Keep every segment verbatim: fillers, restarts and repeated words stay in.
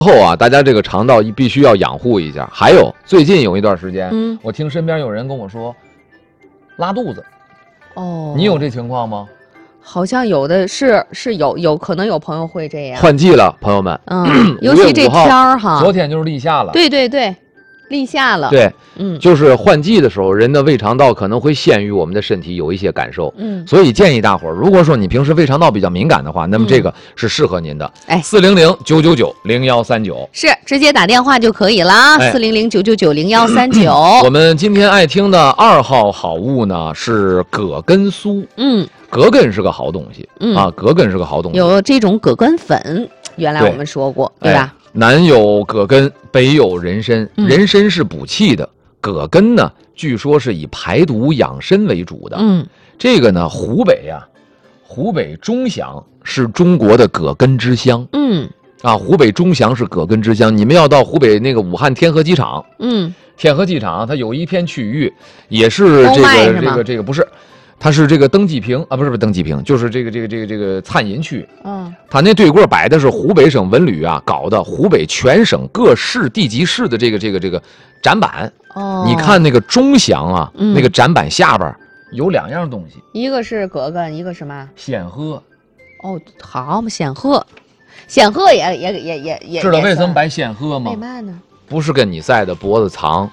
后啊，大家这个肠道必须要养护一下。还有最近有一段时间，嗯，我听身边有人跟我说拉肚子。哦，你有这情况吗？ 好像有的是是有有可能有朋友会这样。 换季了，朋友们， 嗯，尤其这天儿哈， 昨天就是立夏了。 对对对。立夏了， 对，嗯，就是换季的时候，人的胃肠道可能会先于我们的身体有一些感受，嗯，所以建议大伙儿，如果说你平时胃肠道比较敏感的话，那么这个是适合您的。哎，四零零九九九零幺三九是直接打电话就可以了，四零零九九九零幺三九。 我们今天爱听的二号好物呢是葛根酥，嗯，葛根是个好东西，嗯啊，葛根是个好东西， 有这种葛根粉，原来我们说过， 对, 对吧？ 哎南有葛根，北有人参，人参是补气的，葛根呢，据说是以排毒养生为主的。嗯，这个呢，湖北呀、啊，湖北钟祥是中国的葛根之乡。嗯，啊，湖北钟祥是葛根之乡。你们要到湖北那个武汉天河机场，嗯，天河机场它有一片区域，也是这个这个这个不是。它是这个登记坪啊，不是不是登记坪，就是这个这个这个这个餐饮区。嗯，它那对过摆的是湖北省文旅啊搞的湖北全省各市地级市的这个这个这个展板。哦，你看那个钟祥啊，嗯、那个展板下边有两样东西， 一个是葛根，一个什么？ 仙鹤。 哦，好嘛，仙鹤，仙鹤也也也也也。 知道为什么摆仙鹤吗？ 为嘛呢？ 不是跟你赛的脖子长。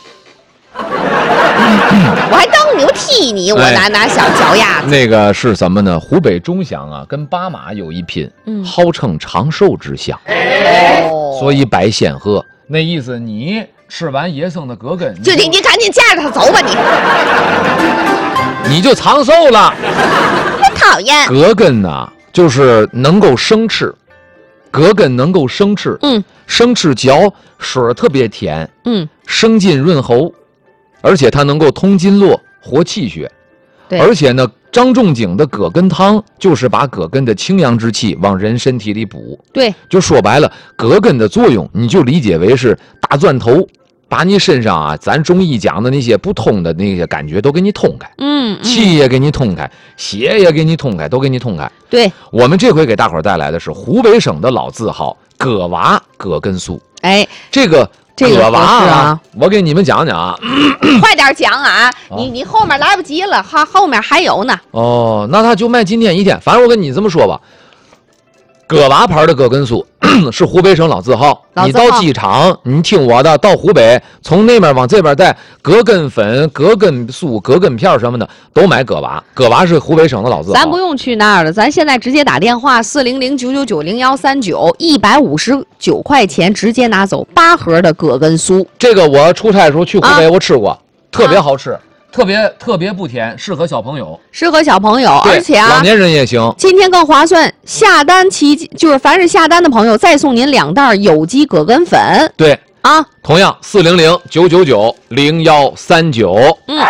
我还当牛踢你，我拿拿小脚丫子。 那个是什么呢？湖北钟祥啊，跟巴马有一拼，嗯，号称长寿之乡，哦，所以摆仙鹤，那意思你吃完野生的葛根， 就你你赶紧架着他走吧你，你就长寿了。 我讨厌。 葛根呐，就是能够生吃，葛根能够生吃，嗯，生吃嚼水特别甜，嗯，生津润喉。而且它能够通经络、活气血，对。而且呢，张仲景的葛根汤就是把葛根的清阳之气往人身体里补。 对， 就说白了，葛根的作用你就理解为是大钻头，把你身上啊，咱中医讲的那些不通的那些感觉都给你通开，嗯，嗯气也给你通开，血也给你通开，都给你通开。 对， 我们这回给大伙儿带来的是湖北省的老字号葛娃葛根酥。哎，这个。葛娃啊，我给你们讲讲啊， 快点讲啊！你你后面来不及了，哈，后面还有呢。 哦，那他就卖今天一天。反正我跟你这么说吧，葛娃牌的葛根酥是湖北省老字号。你到机场，你听我的，到湖北，从那边往这边带葛根粉、葛根酥、葛根片什么的，都买葛娃。葛娃是湖北省的老字号。 咱不用去那儿了，咱现在直接打电话四零零九九九零幺三九，一百五十九块钱直接拿走八盒的葛根酥。 这个我出差的时候去湖北，我吃过，啊、特别好吃。特别特别不甜，适合小朋友， 适合小朋友，而且啊， 老年人也行。 今天更划算，下单期就是凡是下单的朋友，再送您两袋有机葛根粉。 对啊，同样四零零九九九零幺三九，嗯，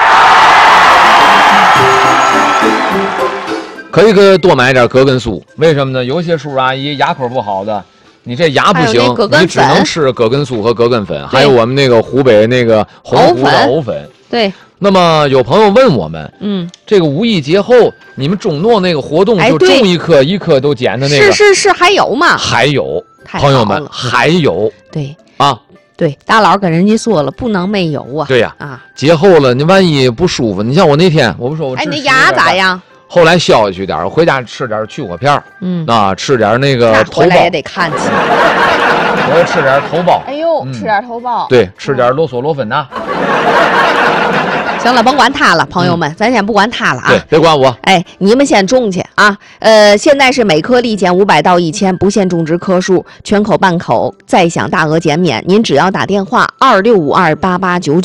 可以可以多买点葛根酥，为什么呢？有些叔叔阿姨牙口不好的。你这牙不行，你只能吃葛根酥和葛根粉，还有我们那个湖北那个红湖的藕粉。 对。 那么有朋友问我们，嗯，这个五一节后你们中诺那个活动就种一颗一颗都捡的那个， 是是是，还有吗？ 还有，朋友们还有。 对啊， 对，大佬跟人家说了，不能没有啊。 对呀，啊，节后了，你万一不舒服，你像我那天，我不说我哎，你牙咋样？ 后来消下去点，我回家吃点去火片，嗯，啊，吃点那个头孢也得看起。 我也吃点头孢。 哎呦，嗯、吃点头孢。 对，吃点罗索罗芬呐。 行了，甭管他了，朋友们，嗯、咱先不管他了啊。 对，别管我。 哎，你们先种去啊。呃，现在是每颗利减五百到一千，不限种植颗数，全口半口，再享大额减免。您只要打电话二六五二八八九九。